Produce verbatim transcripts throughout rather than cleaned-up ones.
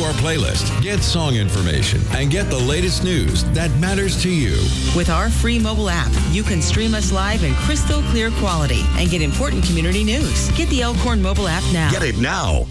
your playlist, get song information, and get the latest news that matters to you. With our free mobile app, you can stream us live in crystal clear quality and get important community news. Get the Elkhorn mobile app now. Get it now.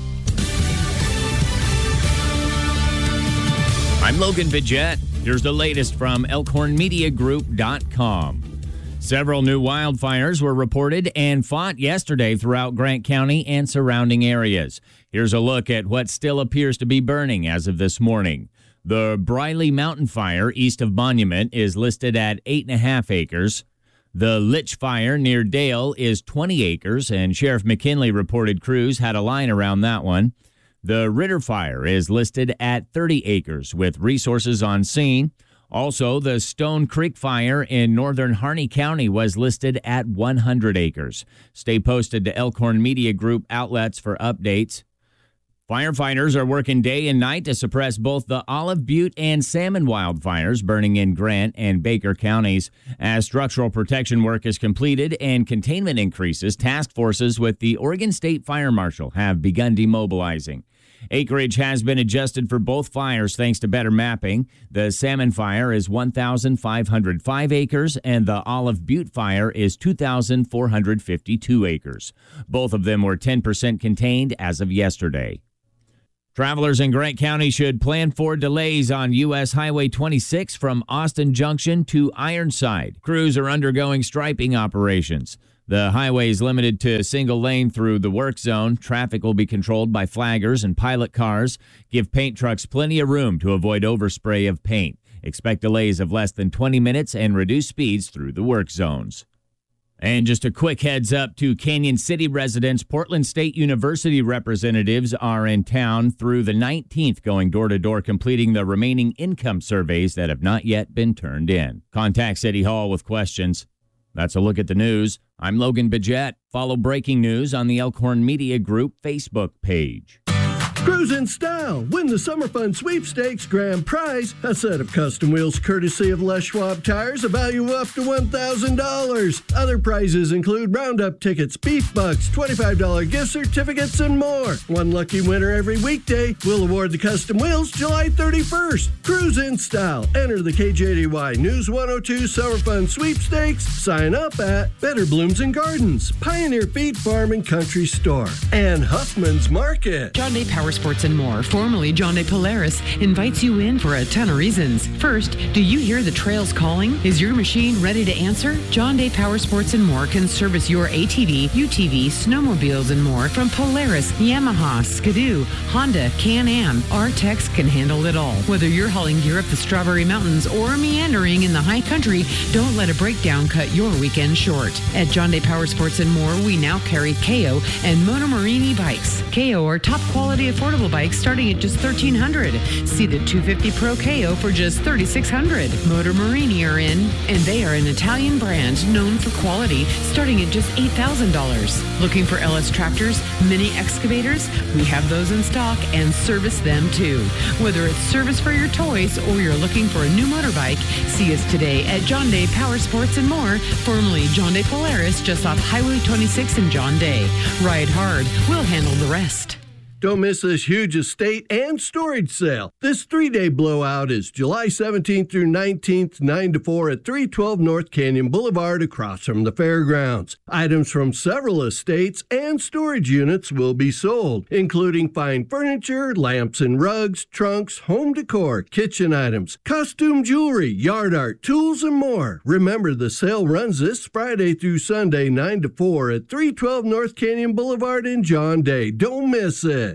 I'm Logan Vidget. Here's the latest from Elkhorn Media Group dot com. Several new wildfires were reported and fought yesterday throughout Grant County and surrounding areas. Here's a look at what still appears to be burning as of this morning. The Briley Mountain Fire east of Monument is listed at eight and a half acres. The Litch Fire near Dale is twenty acres, and Sheriff McKinley reported crews had a line around that one. The Ritter Fire is listed at thirty acres with resources on scene. Also, the Stone Creek Fire in northern Harney County was listed at one hundred acres. Stay posted to Elkhorn Media Group outlets for updates. Firefighters are working day and night to suppress both the Olive Butte and Salmon wildfires burning in Grant and Baker counties. As structural protection work is completed and containment increases, task forces with the Oregon State Fire Marshal have begun demobilizing. Acreage has been adjusted for both fires thanks to better mapping. The Salmon Fire is one thousand five hundred five acres and the Olive Butte Fire is two thousand four hundred fifty-two acres. Both of them were ten percent contained as of yesterday. Travelers in Grant County should plan for delays on U S Highway twenty-six from Austin Junction to Ironside. Crews are undergoing striping operations. The highway is limited to a single lane through the work zone. Traffic will be controlled by flaggers and pilot cars. Give paint trucks plenty of room to avoid overspray of paint. Expect delays of less than twenty minutes and reduced speeds through the work zones. And just a quick heads up to Canyon City residents, Portland State University representatives are in town through the nineteenth, going door to door, completing the remaining income surveys that have not yet been turned in. Contact City Hall with questions. That's a look at the news. I'm Logan Vidget. Follow breaking news on the Elkhorn Media Group Facebook page. Cruise in style. Win the Summer Fun Sweepstakes grand prize. A set of custom wheels courtesy of Les Schwab Tires, a value of up to one thousand dollars. Other prizes include Roundup tickets, beef bucks, twenty-five dollars gift certificates, and more. One lucky winner every weekday. We'll award the custom wheels July thirty-first. Cruise in style. Enter the K J D Y News one oh two Summer Fun Sweepstakes. Sign up at Better Blooms and Gardens, Pioneer Feed Farm and Country Store, and Huffman's Market. John Day Power Sports and More, formerly John Day Polaris, invites you in for a ton of reasons. First, do you hear the trails calling? Is your machine ready to answer? John Day Power Sports and More can service your A T V, U T V, snowmobiles, and more from Polaris, Yamaha, Skidoo, Honda, Can-Am. Our techs can handle it all. Whether you're hauling gear up the Strawberry Mountains or meandering in the high country, don't let a breakdown cut your weekend short. At John Day Power Sports and More, we now carry K O and Moto Morini bikes. K O are top quality affordable bikes starting at just thirteen hundred dollars. See the two fifty Pro K O for just thirty-six hundred dollars. Motor Morini are in, and they are an Italian brand known for quality, starting at just eight thousand dollars. Looking for L S tractors, mini excavators? We have those in stock and service them too. Whether it's service for your toys or you're looking for a new motorbike, see us today at John Day Power Sports and More, formerly John Day Polaris, just off Highway twenty-six in John Day. Ride hard. We'll handle the rest. Don't miss this huge estate and storage sale. This three-day blowout is July seventeenth through nineteenth, nine to four at three twelve North Canyon Boulevard across from the fairgrounds. Items from several estates and storage units will be sold, including fine furniture, lamps and rugs, trunks, home decor, kitchen items, costume jewelry, yard art, tools, and more. Remember, the sale runs this Friday through Sunday, nine to four at three twelve North Canyon Boulevard in John Day. Don't miss it.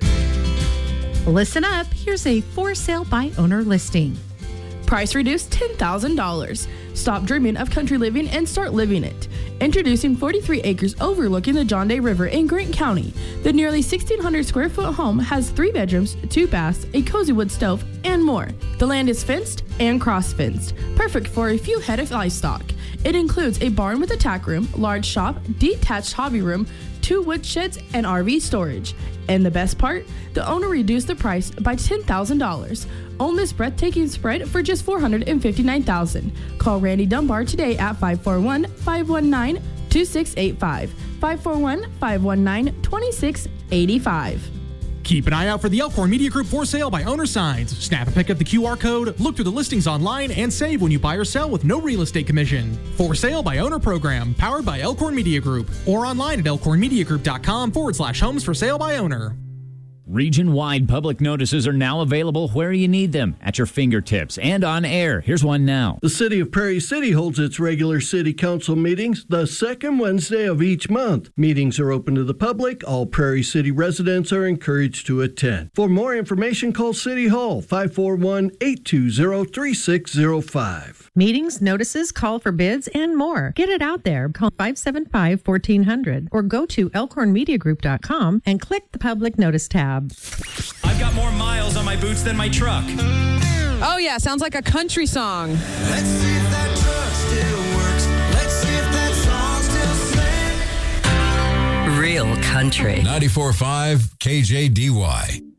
Listen up, here's a for sale by owner listing. Price reduced ten thousand dollars. Stop dreaming of country living and start living it. Introducing forty-three acres overlooking the John Day River in Grant County. The nearly sixteen hundred square foot home has three bedrooms, two baths, a cozy wood stove, and more. The land is fenced and cross-fenced, perfect for a few head of livestock. It includes a barn with a tack room, large shop, detached hobby room, two wood sheds, and R V storage. And the best part? The owner reduced the price by ten thousand dollars. Own this breathtaking spread for just four hundred fifty-nine thousand dollars. Call Randy Dunbar today at five four one, five one nine, two six eight five. five four one, five one nine, two six eight five. Keep an eye out for the Elkhorn Media Group for sale by owner signs. Snap and pick up the Q R code, look through the listings online, and save when you buy or sell with no real estate commission. For sale by owner program, powered by Elkhorn Media Group, or online at elkhornmediagroup.com forward slash homes for sale by owner. Region-wide public notices are now available where you need them, at your fingertips and on air. Here's one now. The City of Prairie City holds its regular City Council meetings the second Wednesday of each month. Meetings are open to the public. All Prairie City residents are encouraged to attend. For more information, call City Hall, five four one, eight two zero, three six zero five. Meetings, notices, call for bids, and more. Get it out there. Call five seven five, one four zero zero or go to elkhorn media group dot com and click the public notice tab. I've got more miles on my boots than my truck. Oh, yeah. Sounds like a country song. Let's see if that truck still works. Let's see if that song still sings. Real country. ninety-four point five K J D Y.